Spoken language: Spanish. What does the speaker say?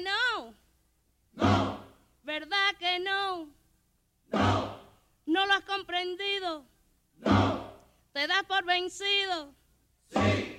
que no? No. ¿Verdad que no? No. ¿No lo has comprendido? No. ¿Te das por vencido? Sí.